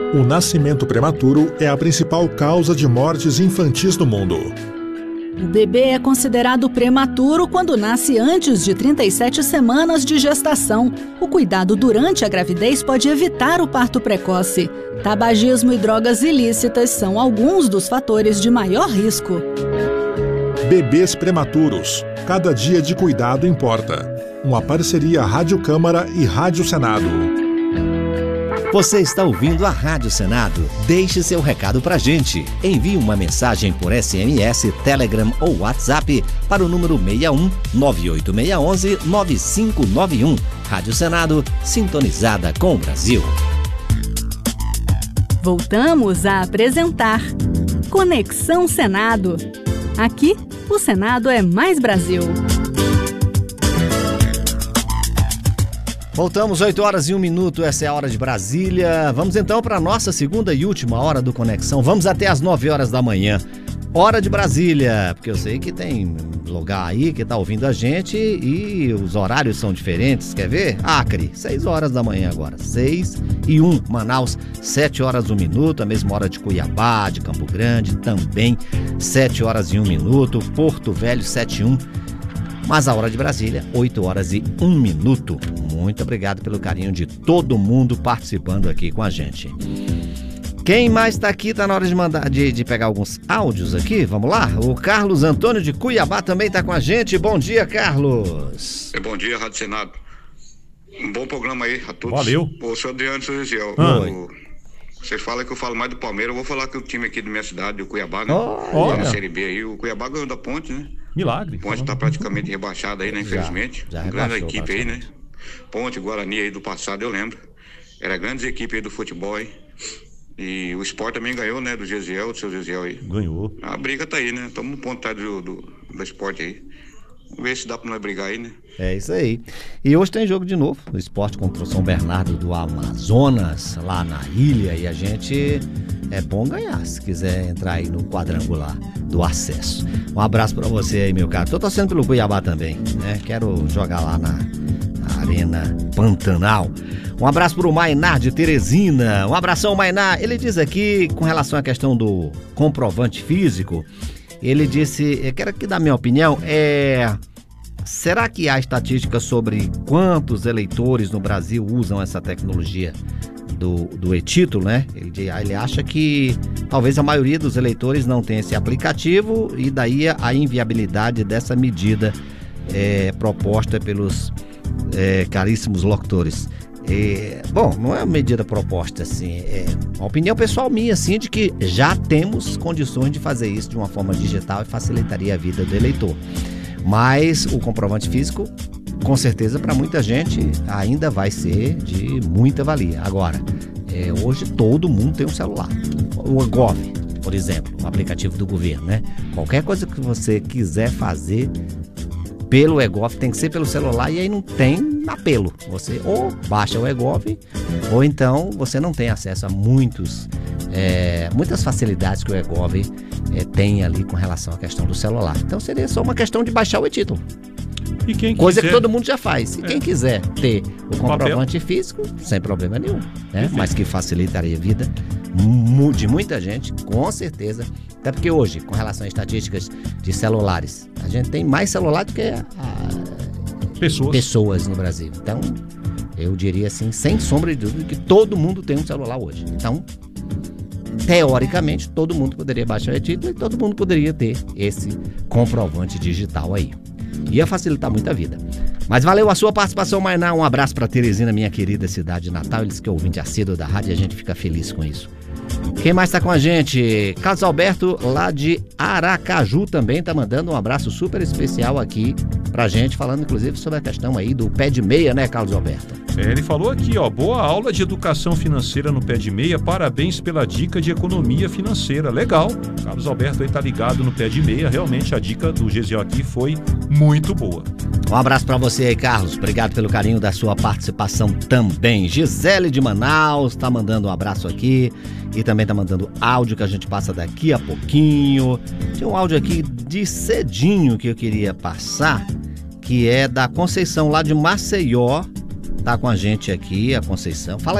O nascimento prematuro é a principal causa de mortes infantis no mundo. O bebê é considerado prematuro quando nasce antes de 37 semanas de gestação. O cuidado durante a gravidez pode evitar o parto precoce. Tabagismo e drogas ilícitas são alguns dos fatores de maior risco. Bebês prematuros. Cada dia de cuidado importa. Uma parceria Rádio Câmara e Rádio Senado. Você está ouvindo a Rádio Senado? Deixe seu recado pra gente. Envie uma mensagem por SMS, Telegram ou WhatsApp para o número 61 98611 9591. Rádio Senado, sintonizada com o Brasil. Voltamos a apresentar Conexão Senado. Aqui, o Senado é mais Brasil. Voltamos, 8 horas e 1 minuto, essa é a hora de Brasília. Vamos então para a nossa segunda e última hora do Conexão. Vamos até às 9 horas da manhã. Hora de Brasília, porque eu sei que tem lugar aí que tá ouvindo a gente e os horários são diferentes. Quer ver? Acre, 6 horas da manhã agora, 6 e 1. Manaus, 7 horas e 1 minuto, a mesma hora de Cuiabá, de Campo Grande, também 7 horas e 1 minuto. Porto Velho, 7 e 1. Mas a hora de Brasília, 8 horas e 1 minuto. Muito obrigado pelo carinho de todo mundo participando aqui com a gente. Quem mais está aqui? Tá na hora de pegar alguns áudios aqui. Vamos lá? O Carlos Antônio de Cuiabá também está com a gente. Bom dia, Carlos. Bom dia, Rádio Senado. Um bom programa aí a todos. Valeu. Eu sou Adriano Soziel. Você fala que eu falo mais do Palmeiras, eu vou falar que o time aqui da minha cidade, o Cuiabá, né? Na Série B aí, o Cuiabá ganhou da Ponte, né? Milagre. Ponte tá praticamente rebaixada aí, né? Infelizmente. Já grande equipe aí, né? Ponte, Guarani aí do passado, eu lembro. Era grandes equipe aí do futebol aí. E o Sport também ganhou, né? Do Gesiel, do seu Gesiel aí. Ganhou. A briga tá aí, né? Estamos no ponto atrás do Sport aí. Vamos ver se dá pra nós brigar aí, né? É isso aí. E hoje tem jogo de novo, o Sport contra o São Bernardo do Amazonas, lá na ilha, e a gente é bom ganhar, se quiser entrar aí no quadrangular do acesso. Um abraço pra você aí, meu caro. Tô torcendo pelo Cuiabá também, né? Quero jogar lá na Arena Pantanal. Um abraço pro Mainar de Teresina. Um abração, Mainar. Ele diz aqui, com relação à questão do comprovante físico, ele disse, eu quero aqui dar minha opinião, será que há estatística sobre quantos eleitores no Brasil usam essa tecnologia do e-título, né? Ele acha que talvez a maioria dos eleitores não tenha esse aplicativo e daí a inviabilidade dessa medida proposta pelos caríssimos locutores. Bom, não é uma medida proposta assim, é uma opinião pessoal minha assim, de que já temos condições de fazer isso de uma forma digital e facilitaria a vida do eleitor. Mas o comprovante físico, com certeza, para muita gente ainda vai ser de muita valia. Agora, hoje todo mundo tem um celular. O Gov, por exemplo, o aplicativo do governo, né? Qualquer coisa que você quiser fazer pelo eGov tem que ser pelo celular e aí não tem apelo. Você ou baixa o eGov ou então você não tem acesso a muitas facilidades que o eGov tem ali com relação à questão do celular. Então seria só uma questão de baixar o e-título. E quem coisa quiser, que todo mundo já faz. E quem quiser ter o comprovante físico, sem problema nenhum, né? Mas que facilitaria a vida de muita gente, com certeza. Até porque hoje, com relação a estatísticas de celulares, a gente tem mais celular do que pessoas no Brasil. Então, eu diria assim, sem sombra de dúvida, que todo mundo tem um celular hoje. Então, teoricamente, todo mundo poderia baixar o e-título e todo mundo poderia ter esse comprovante digital aí. Ia facilitar muito a vida. Mas valeu a sua participação, Mainá. Um abraço para Teresina, minha querida cidade natal. Eles que é ouvinte assíduo da rádio, a gente fica feliz com isso. Quem mais está com a gente? Carlos Alberto, lá de Aracaju, também está mandando um abraço super especial aqui pra gente, falando inclusive sobre a questão aí do pé de meia, né, Carlos Alberto? Ele falou aqui, boa aula de educação financeira no pé de meia, parabéns pela dica de economia financeira, legal. Carlos Alberto aí tá ligado no pé de meia, realmente a dica do Gesiel aqui foi muito boa. Um abraço pra você aí, Carlos, obrigado pelo carinho da sua participação também. Gisele de Manaus tá mandando um abraço aqui e também tá mandando áudio que a gente passa daqui a pouquinho. Tem um áudio aqui de cedinho que eu queria passar, que é da Conceição lá de Maceió. Tá com a gente aqui, a Conceição. Fala